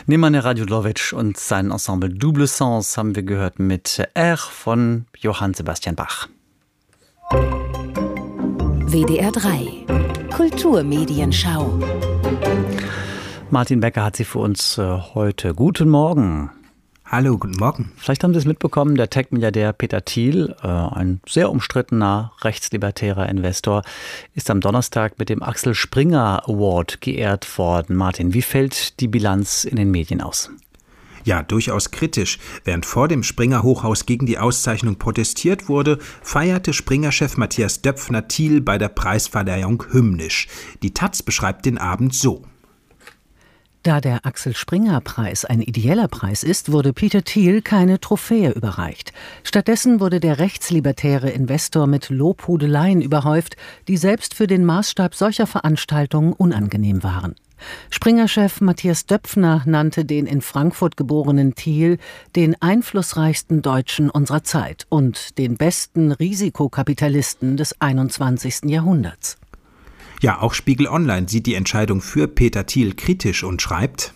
Nemanja Radjulovic und sein Ensemble Double Sens haben wir gehört mit R von Johann Sebastian Bach. WDR 3 Kulturmedienschau. Martin Becker hat sie für uns heute. Guten Morgen. Hallo, guten Morgen. Vielleicht haben Sie es mitbekommen, der Tech-Milliardär Peter Thiel, ein sehr umstrittener rechtslibertärer Investor, ist am Donnerstag mit dem Axel Springer Award geehrt worden. Martin, wie fällt die Bilanz in den Medien aus? Ja, durchaus kritisch. Während vor dem Springer-Hochhaus gegen die Auszeichnung protestiert wurde, feierte Springer-Chef Matthias Döpfner Thiel bei der Preisverleihung hymnisch. Die taz beschreibt den Abend so. Da der Axel-Springer-Preis ein ideeller Preis ist, wurde Peter Thiel keine Trophäe überreicht. Stattdessen wurde der rechtslibertäre Investor mit Lobhudeleien überhäuft, die selbst für den Maßstab solcher Veranstaltungen unangenehm waren. Springer-Chef Matthias Döpfner nannte den in Frankfurt geborenen Thiel den einflussreichsten Deutschen unserer Zeit und den besten Risikokapitalisten des 21. Jahrhunderts. Ja, auch Spiegel Online sieht die Entscheidung für Peter Thiel kritisch und schreibt: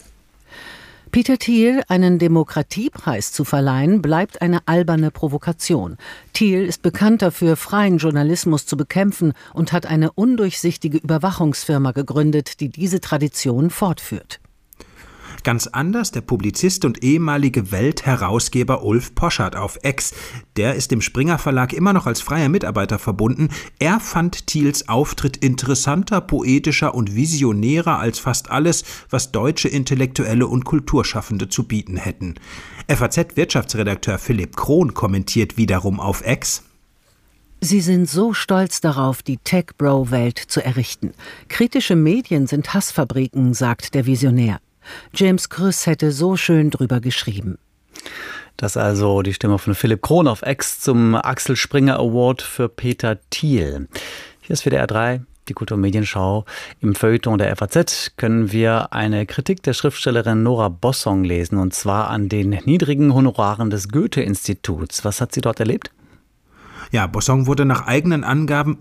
Peter Thiel einen Demokratiepreis zu verleihen, bleibt eine alberne Provokation. Thiel ist bekannt dafür, freien Journalismus zu bekämpfen und hat eine undurchsichtige Überwachungsfirma gegründet, die diese Tradition fortführt. Ganz anders der Publizist und ehemalige Welt-Herausgeber Ulf Poschardt auf X. Der ist dem Springer Verlag immer noch als freier Mitarbeiter verbunden. Er fand Thiels Auftritt interessanter, poetischer und visionärer als fast alles, was deutsche Intellektuelle und Kulturschaffende zu bieten hätten. FAZ-Wirtschaftsredakteur Philipp Krohn kommentiert wiederum auf X: Sie sind so stolz darauf, die Tech-Bro-Welt zu errichten. Kritische Medien sind Hassfabriken, sagt der Visionär. James Krüss hätte so schön drüber geschrieben. Das ist also die Stimme von Philipp Krohn auf X zum Axel Springer Award für Peter Thiel. Hier ist WDR 3, die Kulturmedienschau. Im Feuilleton der FAZ können wir eine Kritik der Schriftstellerin Nora Bossong lesen, und zwar an den niedrigen Honoraren des Goethe-Instituts. Was hat sie dort erlebt? Ja, Bossong wurden nach eigenen Angaben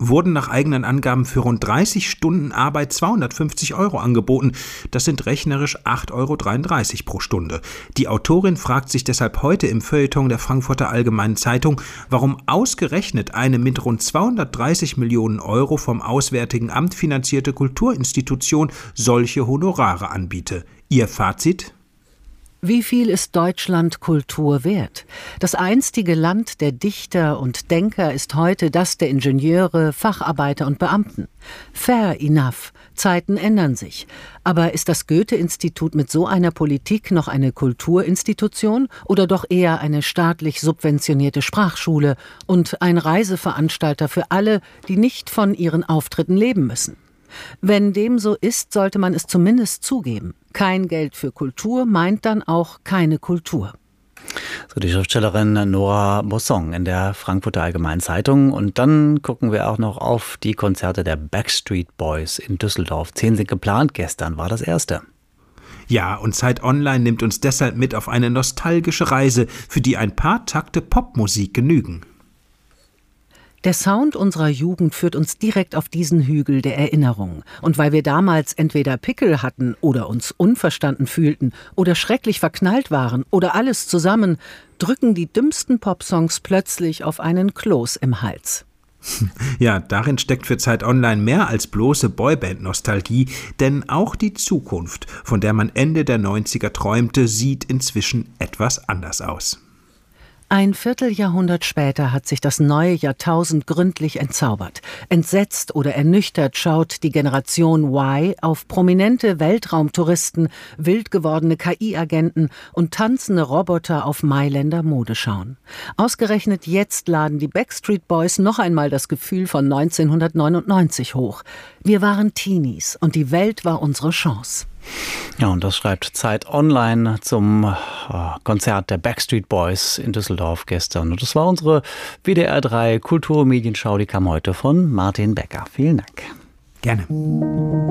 für rund 30 Stunden Arbeit 250 € angeboten. Das sind rechnerisch 8,33 € pro Stunde. Die Autorin fragt sich deshalb heute im Feuilleton der Frankfurter Allgemeinen Zeitung, warum ausgerechnet eine mit rund 230 Millionen € vom Auswärtigen Amt finanzierte Kulturinstitution solche Honorare anbiete. Ihr Fazit: Wie viel ist Deutschland Kultur wert? Das einstige Land der Dichter und Denker ist heute das der Ingenieure, Facharbeiter und Beamten. Fair enough, Zeiten ändern sich. Aber ist das Goethe-Institut mit so einer Politik noch eine Kulturinstitution oder doch eher eine staatlich subventionierte Sprachschule und ein Reiseveranstalter für alle, die nicht von ihren Auftritten leben müssen? Wenn dem so ist, sollte man es zumindest zugeben. Kein Geld für Kultur meint dann auch keine Kultur. So die Schriftstellerin Nora Bossong in der Frankfurter Allgemeinen Zeitung. Und dann gucken wir auch noch auf die Konzerte der Backstreet Boys in Düsseldorf. 10 sind geplant, gestern war das erste. Ja, und Zeit Online nimmt uns deshalb mit auf eine nostalgische Reise, für die ein paar Takte Popmusik genügen. Der Sound unserer Jugend führt uns direkt auf diesen Hügel der Erinnerung. Und weil wir damals entweder Pickel hatten oder uns unverstanden fühlten oder schrecklich verknallt waren oder alles zusammen, drücken die dümmsten Popsongs plötzlich auf einen Kloß im Hals. Ja, darin steckt für Zeit Online mehr als bloße Boyband-Nostalgie, denn auch die Zukunft, von der man Ende der 90er träumte, sieht inzwischen etwas anders aus. Ein Vierteljahrhundert später hat sich das neue Jahrtausend gründlich entzaubert. Entsetzt oder ernüchtert schaut die Generation Y auf prominente Weltraumtouristen, wild gewordene KI-Agenten und tanzende Roboter auf Mailänder Modeschauen. Ausgerechnet jetzt laden die Backstreet Boys noch einmal das Gefühl von 1999 hoch. Wir waren Teenies und die Welt war unsere Chance. Ja, und das schreibt Zeit Online zum Konzert der Backstreet Boys in Düsseldorf gestern. Und das war unsere WDR 3 Kulturmedienschau, die kam heute von Martin Becker. Vielen Dank. Gerne.